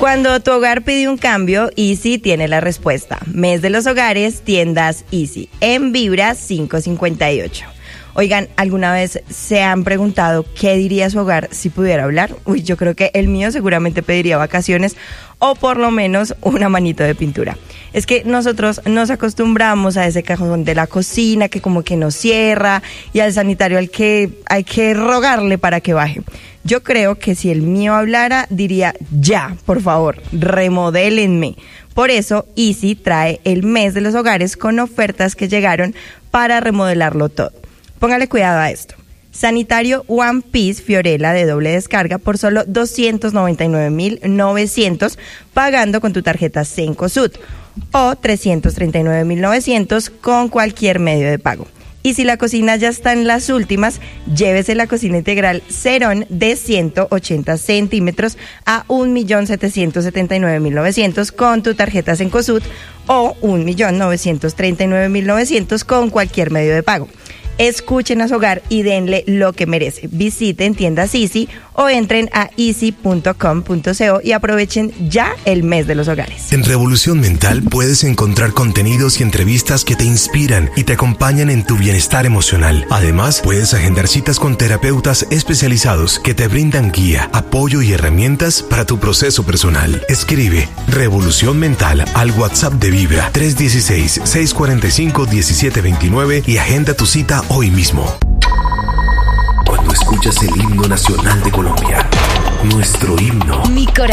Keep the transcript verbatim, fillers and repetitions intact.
Cuando tu hogar pide un cambio, Easy tiene la respuesta. Mes de los hogares, tiendas Easy, en Vibra quinientos cincuenta y ocho. Oigan, ¿alguna vez se han preguntado qué diría su hogar si pudiera hablar? Uy, yo creo que el mío seguramente pediría vacaciones o por lo menos una manito de pintura. Es que nosotros nos acostumbramos a ese cajón de la cocina que como que nos cierra y al sanitario al que hay que rogarle para que baje. Yo creo que si el mío hablara, diría, ya, por favor, remodélenme. Por eso, Easy trae el mes de los hogares con ofertas que llegaron para remodelarlo todo. Póngale cuidado a esto. Sanitario One Piece Fiorella de doble descarga por solo doscientos noventa y nueve mil novecientos pagando con tu tarjeta Cencosud o trescientos treinta y nueve mil novecientos con cualquier medio de pago. Y si la cocina ya está en las últimas, llévese la cocina integral Cerón de ciento ochenta centímetros a un millón setecientos setenta y nueve mil novecientos con tu tarjeta Cencosud o un millón novecientos treinta y nueve mil novecientos con cualquier medio de pago. Escuchen a su hogar y denle lo que merece. Visiten tiendas Easy o entren a easy punto com punto co y aprovechen ya el mes de los hogares. En Revolución Mental puedes encontrar contenidos y entrevistas que te inspiran y te acompañan en tu bienestar emocional. Además, puedes agendar citas con terapeutas especializados que te brindan guía, apoyo y herramientas para tu proceso personal. Escribe Revolución Mental al WhatsApp de Vibra tres uno seis, seis cuatro cinco, uno siete dos nueve y agenda tu cita hoy mismo. Cuando escuchas el himno nacional de Colombia, nuestro himno, mi corazón